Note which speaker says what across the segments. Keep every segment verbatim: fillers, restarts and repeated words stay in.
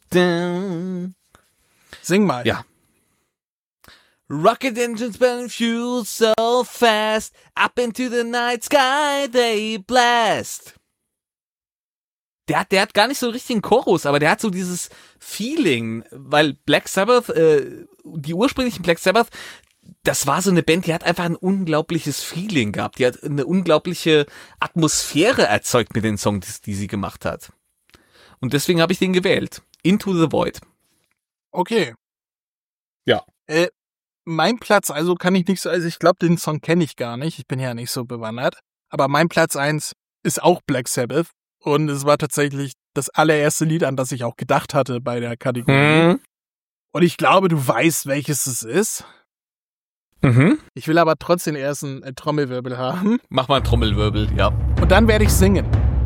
Speaker 1: dun.
Speaker 2: Sing mal.
Speaker 1: Ja. Rocket engines burn fuel so fast, up into the night sky they blast. Der hat, der hat gar nicht so einen richtigen Chorus, aber der hat so dieses Feeling, weil Black Sabbath, äh, die ursprünglichen Black Sabbath, das war so eine Band, die hat einfach ein unglaubliches Feeling gehabt. Die hat eine unglaubliche Atmosphäre erzeugt mit den Songs, die sie gemacht hat. Und deswegen habe ich den gewählt. Into the Void.
Speaker 2: Okay.
Speaker 1: Ja.
Speaker 2: Äh, mein Platz, also kann ich nicht so, also ich glaube, den Song kenne ich gar nicht. Ich bin ja nicht so bewandert. Aber mein Platz eins ist auch Black Sabbath. Und es war tatsächlich das allererste Lied, an das ich auch gedacht hatte bei der Kategorie.
Speaker 1: Hm.
Speaker 2: Und ich glaube, du weißt, welches es ist.
Speaker 1: Mhm.
Speaker 2: Ich will aber trotzdem erst einen äh, Trommelwirbel haben.
Speaker 1: Mach mal einen Trommelwirbel, ja.
Speaker 2: Und dann werde ich singen.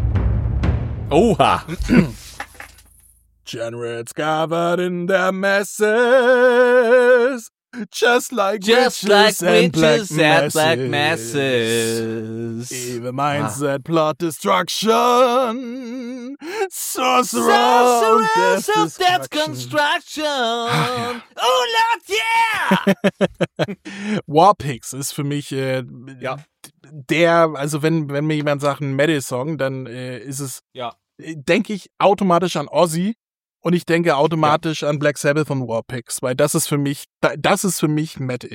Speaker 1: Oha.
Speaker 2: Generates covered in their masses. Just like
Speaker 1: Just
Speaker 2: witches
Speaker 1: like
Speaker 2: and black
Speaker 1: witches and black
Speaker 2: masses.
Speaker 1: masses.
Speaker 2: Evil minds
Speaker 1: Ah.
Speaker 2: that plot destruction. Sorcerers
Speaker 1: Sorcerers
Speaker 2: of
Speaker 1: of Death
Speaker 2: Construction.
Speaker 1: Construction. Oh Lord, yeah!
Speaker 2: Warpigs ist für mich äh,
Speaker 1: Ja.
Speaker 2: der, also wenn, wenn mir jemand sagt, ein Metal-Song, dann äh, ist es,
Speaker 1: Ja.
Speaker 2: äh, denke ich automatisch an Ozzy und ich denke automatisch an Black Sabbath und Warpigs, weil das ist für mich, da- das ist für mich Metal.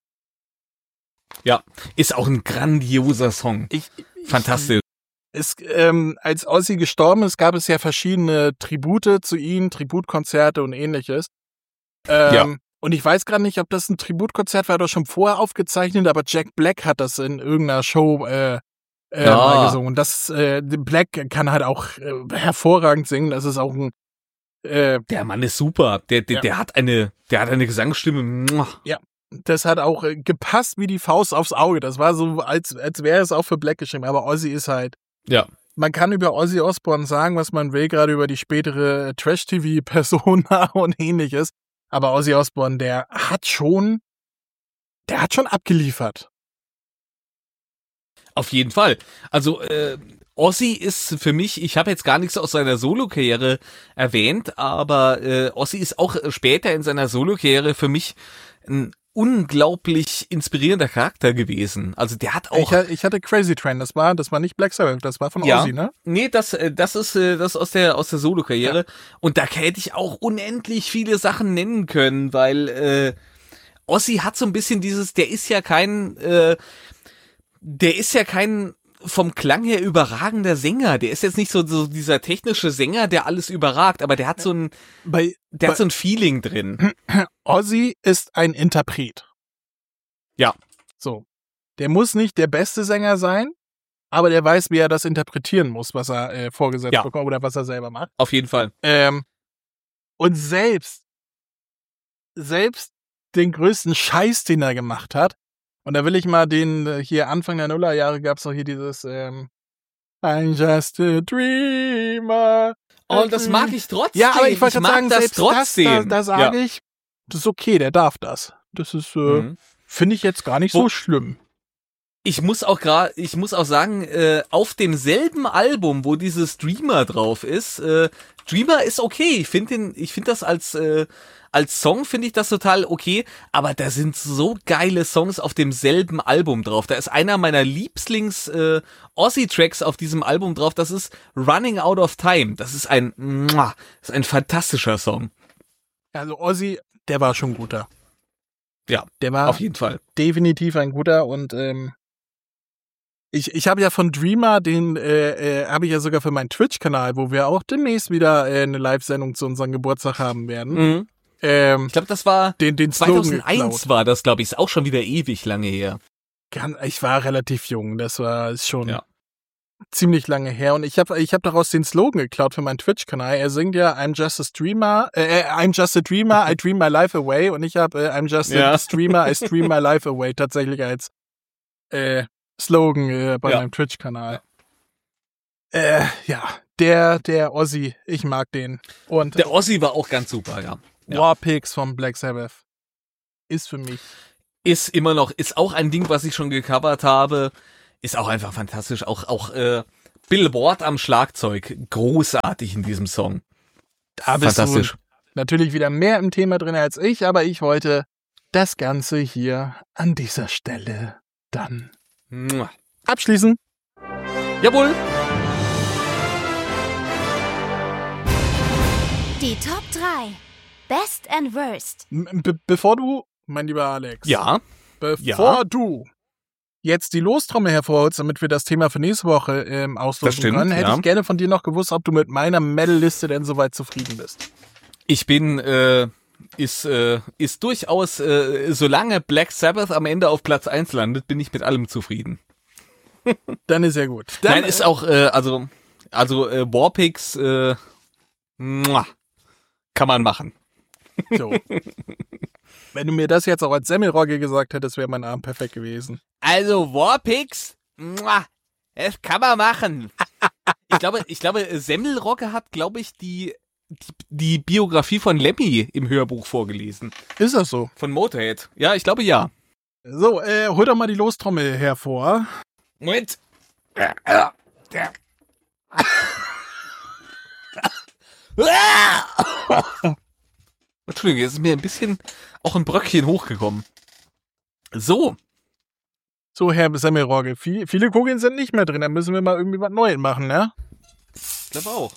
Speaker 1: Ja. Ist auch ein grandioser Song.
Speaker 2: Ich,
Speaker 1: Fantastisch.
Speaker 2: Es, ähm, als Ozzy gestorben ist, gab es ja verschiedene Tribute zu ihm, Tributkonzerte und ähnliches. Ähm,
Speaker 1: Ja.
Speaker 2: Und ich weiß gerade nicht, ob das ein Tributkonzert war oder schon vorher aufgezeichnet, aber Jack Black hat das in irgendeiner Show äh, äh,
Speaker 1: Ja.
Speaker 2: mal gesungen. Das äh, Black kann halt auch äh, hervorragend singen. Das ist auch ein äh,
Speaker 1: Der Mann ist super. Der, der,
Speaker 2: Ja.
Speaker 1: der hat eine, der hat eine Gesangsstimme. Muah.
Speaker 2: das hat auch äh, gepasst wie die Faust aufs Auge. Das war so, als als wäre es auch für Black geschrieben. Aber Ozzy ist halt.
Speaker 1: Ja.
Speaker 2: Man kann über Ozzy Osbourne sagen, was man will, gerade über die spätere Trash-T V-Persona und ähnliches. Aber Ozzy Osbourne, der hat schon, der hat schon abgeliefert.
Speaker 1: Auf jeden Fall. Also, äh, Ozzy ist für mich, ich habe jetzt gar nichts aus seiner Solo-Karriere erwähnt, aber äh, Ozzy ist auch später in seiner Solo-Karriere für mich ein unglaublich inspirierender Charakter gewesen. Also der hat auch...
Speaker 2: Ich, ich hatte Crazy Train, das war, das war nicht Black Sabbath, das war von
Speaker 1: Ja.
Speaker 2: Ozzy, ne?
Speaker 1: Nee, das, äh, das ist äh, das aus der aus der Solo-Karriere. Und da hätte ich auch unendlich viele Sachen nennen können, weil äh, Ozzy hat so ein bisschen dieses, der ist ja kein, äh, der ist ja kein vom Klang her überragender Sänger. Der ist jetzt nicht so, so dieser technische Sänger, der alles überragt, aber der hat so ein,
Speaker 2: Bei,
Speaker 1: der
Speaker 2: bei
Speaker 1: hat so ein Feeling drin.
Speaker 2: Ozzy ist ein Interpret.
Speaker 1: Ja.
Speaker 2: So. Der muss nicht der beste Sänger sein, aber der weiß, wie er das interpretieren muss, was er äh, vorgesetzt
Speaker 1: Ja.
Speaker 2: bekommt oder was er selber macht.
Speaker 1: Auf jeden Fall.
Speaker 2: Ähm, und selbst, selbst den größten Scheiß, den er gemacht hat, und da will ich mal den, äh, hier Anfang der Nullerjahre gab's doch hier dieses, ähm, I'm just a dreamer.
Speaker 1: Oh, das mag ich trotzdem.
Speaker 2: Ja, aber ich wollte
Speaker 1: mag
Speaker 2: gerade sagen,
Speaker 1: das
Speaker 2: selbst
Speaker 1: trotzdem.
Speaker 2: das, da, da sage
Speaker 1: Ja.
Speaker 2: ich, das ist okay, der darf das. Das ist, äh,
Speaker 1: Mhm.
Speaker 2: finde ich jetzt gar nicht
Speaker 1: Wo-
Speaker 2: so schlimm.
Speaker 1: Ich muss auch gerade, ich muss auch sagen, äh, auf demselben Album, wo dieses Dreamer drauf ist, äh, Dreamer ist okay. Ich finde den, ich finde das als äh, als Song finde ich das total okay, aber da sind so geile Songs auf demselben Album drauf. Da ist einer meiner Lieblings äh, Ozzy-Tracks auf diesem Album drauf. Das ist Running Out of Time. Das ist ein, muah, das ist ein fantastischer Song.
Speaker 2: Also Ozzy, der war schon guter.
Speaker 1: Ja,
Speaker 2: Der war
Speaker 1: auf jeden Fall.
Speaker 2: definitiv ein guter und ähm, ich, ich habe ja von Dreamer, den äh, äh, habe ich ja sogar für meinen Twitch-Kanal, wo wir auch demnächst wieder äh, eine Live-Sendung zu unserem Geburtstag haben werden.
Speaker 1: Mhm.
Speaker 2: Ähm,
Speaker 1: Ich glaube, das war
Speaker 2: den, den Slogan
Speaker 1: zweitausendeins
Speaker 2: geklaut.
Speaker 1: war das, glaube ich. Ist auch schon wieder ewig lange her.
Speaker 2: Kann- Ich war relativ jung, das war ist schon
Speaker 1: Ja.
Speaker 2: ziemlich lange her und ich habe ich hab daraus den Slogan geklaut für meinen Twitch-Kanal. Er singt ja I'm just a streamer, äh, I'm just a dreamer, I dream my life away und ich habe äh, I'm just
Speaker 1: Ja.
Speaker 2: a streamer, I stream my life away tatsächlich als äh, Slogan äh, bei
Speaker 1: Ja.
Speaker 2: meinem Twitch-Kanal. Äh, ja, der der Ozzy, ich mag den und
Speaker 1: Der Ozzy war auch ganz super, ja. Ja.
Speaker 2: Warpigs von Black Sabbath ist für mich
Speaker 1: Ist immer noch, ist auch ein Ding, was ich schon gecovert habe. Ist auch einfach fantastisch. Auch, auch äh, Bill Ward am Schlagzeug. Großartig in diesem Song.
Speaker 2: Da bist
Speaker 1: Fantastisch.
Speaker 2: du natürlich wieder mehr im Thema drin als ich, aber ich wollte das Ganze hier an dieser Stelle dann
Speaker 1: Mua.
Speaker 2: abschließen.
Speaker 1: Jawohl.
Speaker 3: Die Top drei. Best and Worst.
Speaker 2: Be- bevor du, mein lieber Alex,
Speaker 1: Ja.
Speaker 2: bevor
Speaker 1: Ja.
Speaker 2: du jetzt die Lostrommel hervorholst, damit wir das Thema für nächste Woche ähm,
Speaker 1: Das
Speaker 2: auslosen
Speaker 1: stimmt,
Speaker 2: können, hätte
Speaker 1: ja.
Speaker 2: ich gerne von dir noch gewusst, ob du mit meiner Medal-Liste denn soweit zufrieden bist.
Speaker 1: Ich bin, äh, ist, äh, ist durchaus, äh, solange Black Sabbath am Ende auf Platz eins landet, bin ich mit allem zufrieden.
Speaker 2: Dann ist ja gut. Dann,
Speaker 1: Nein, ist auch, äh, also, also, äh, Warpix, äh, muah, kann man machen.
Speaker 2: So. Wenn du mir das jetzt auch als Semmelrogge gesagt hättest, wäre mein Abend perfekt gewesen.
Speaker 1: Also, Warpix, muah, das kann man machen. Ich glaube, ich glaube, Semmelrogge hat, glaube ich, die, die, die Biografie von Lemmy im Hörbuch vorgelesen.
Speaker 2: Ist das so?
Speaker 1: Von Motorhead. Ja, ich glaube, ja.
Speaker 2: So, äh, hol doch mal die Lostrommel hervor.
Speaker 1: Moment. Entschuldigung, jetzt ist mir ein bisschen auch ein Bröckchen hochgekommen. So.
Speaker 2: So, Herr Semmelrogge, viel, viele Kugeln sind nicht mehr drin, dann müssen wir mal irgendwie was Neues machen, ne?
Speaker 1: Ich glaube auch.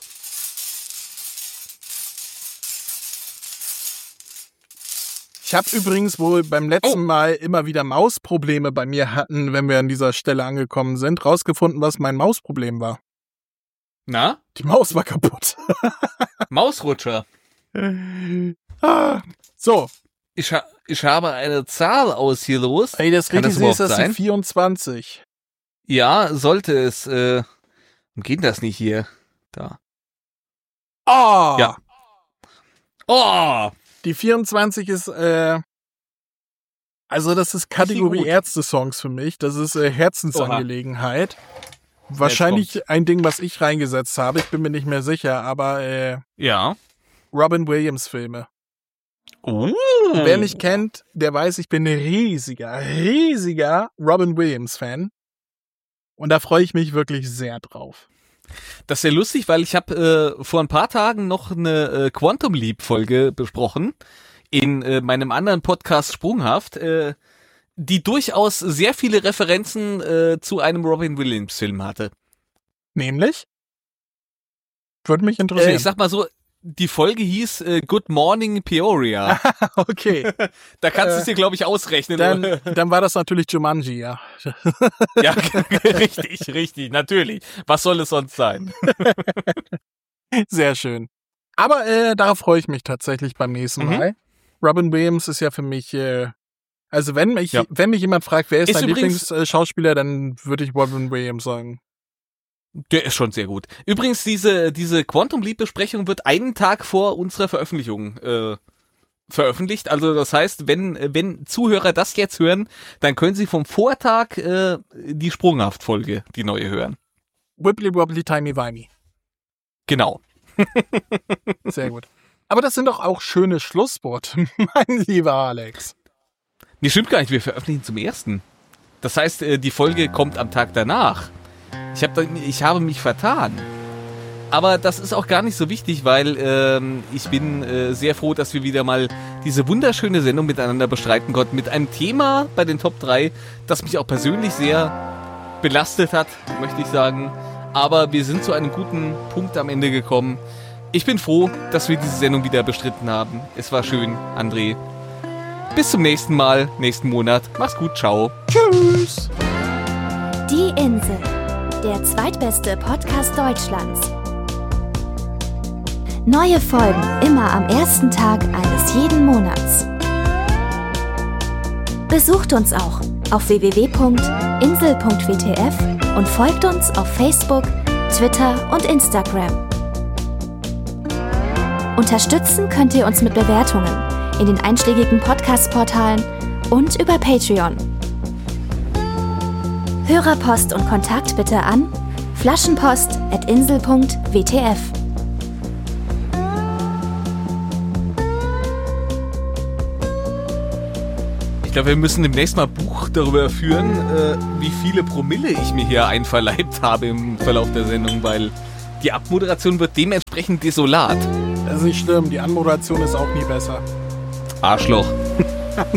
Speaker 2: Ich habe übrigens wohl beim letzten
Speaker 1: Oh.
Speaker 2: Mal immer wieder Mausprobleme bei mir hatten, wenn wir an dieser Stelle angekommen sind, rausgefunden, was mein Mausproblem war.
Speaker 1: Na?
Speaker 2: Die Maus war kaputt.
Speaker 1: Mausrutscher.
Speaker 2: ah, so,
Speaker 1: Ich, ha ich habe eine Zahl aus hier los.
Speaker 2: ey, das
Speaker 1: Kann
Speaker 2: richtig
Speaker 1: das
Speaker 2: sehe, ist
Speaker 1: überhaupt
Speaker 2: das die
Speaker 1: sein?
Speaker 2: vierundzwanzig.
Speaker 1: Ja, sollte es. Äh, warum geht das nicht hier? Da.
Speaker 2: Oh!
Speaker 1: Ja. Oh!
Speaker 2: Die vierundzwanzig ist, äh, also das ist Kategorie
Speaker 1: gut.
Speaker 2: Ärzte-Songs für mich. Das ist äh, Herzensangelegenheit. Wahrscheinlich ein Ding, was ich reingesetzt habe. Ich bin mir nicht mehr sicher, aber äh,
Speaker 1: Ja.
Speaker 2: Robin Williams Filme.
Speaker 1: Oh.
Speaker 2: Wer mich kennt, der weiß, ich bin ein riesiger, riesiger Robin Williams Fan. Und da freue ich mich wirklich sehr drauf.
Speaker 1: Das ist ja lustig, weil ich habe äh, vor ein paar Tagen noch eine äh, Quantum Leap Folge besprochen in äh, meinem anderen Podcast Sprunghaft, äh, die durchaus sehr viele Referenzen äh, zu einem Robin Williams Film hatte.
Speaker 2: Nämlich? Würde mich
Speaker 1: Äh,
Speaker 2: interessieren.
Speaker 1: ich sag mal so, die Folge hieß äh, Good Morning Peoria.
Speaker 2: Okay,
Speaker 1: Da kannst du
Speaker 2: Äh,
Speaker 1: es dir, glaube ich, ausrechnen.
Speaker 2: dann, dann war das natürlich Jumanji, ja.
Speaker 1: Ja, richtig, richtig, natürlich. Was soll es sonst sein?
Speaker 2: Sehr schön. Aber äh, darauf freue ich mich tatsächlich beim nächsten
Speaker 1: Mhm.
Speaker 2: Mal. Robin Williams ist ja für mich, äh, also wenn mich,
Speaker 1: Ja.
Speaker 2: wenn mich jemand fragt, wer ist,
Speaker 1: Ist
Speaker 2: dein
Speaker 1: übrigens-
Speaker 2: Lieblingsschauspieler, dann würde ich Robin Williams sagen.
Speaker 1: Der ist schon sehr gut. Übrigens, diese, diese Quantum Leap Besprechung wird einen Tag vor unserer Veröffentlichung äh, veröffentlicht. Also das heißt, wenn, wenn Zuhörer das jetzt hören, dann können sie vom Vortag äh, die Sprunghaft-Folge, die neue, hören.
Speaker 2: Wibbly wobbly timey wimey.
Speaker 1: Genau.
Speaker 2: Sehr gut. Aber das sind doch auch schöne Schlussworte, mein lieber Alex.
Speaker 1: Nee, stimmt gar nicht, wir veröffentlichen zum ersten. Das heißt, äh, die Folge kommt am Tag danach. Ich, hab, da- ich habe mich vertan. Aber das ist auch gar nicht so wichtig, weil ähm, ich bin äh, sehr froh, dass wir wieder mal diese wunderschöne Sendung miteinander bestreiten konnten. Mit einem Thema bei den Top drei, das mich auch persönlich sehr belastet hat, möchte ich sagen. Aber wir sind zu einem guten Punkt am Ende gekommen. Ich bin froh, dass wir diese Sendung wieder bestritten haben. Es war schön, André. Bis zum nächsten Mal, nächsten Monat. Mach's gut, ciao.
Speaker 2: Tschüss.
Speaker 3: Die Insel. Der zweitbeste Podcast Deutschlands. Neue Folgen immer am ersten Tag eines jeden Monats. Besucht uns auch auf w w w punkt insel punkt w t f und folgt uns auf Facebook, Twitter und Instagram. Unterstützen könnt ihr uns mit Bewertungen in den einschlägigen Podcast-Portalen und über Patreon. Hörerpost und Kontakt bitte an flaschenpost at insel punkt w t f.
Speaker 1: Ich glaube, wir müssen demnächst mal Buch darüber führen, äh, wie viele Promille ich mir hier einverleibt habe im Verlauf der Sendung, weil die Abmoderation wird dementsprechend desolat.
Speaker 2: Das ist nicht schlimm, die Anmoderation ist auch nie besser.
Speaker 1: Arschloch.